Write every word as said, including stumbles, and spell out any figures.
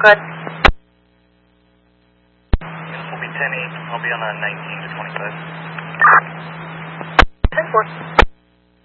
Good. This will be ten eight. I'll be on a nineteen to twenty-five. ten four.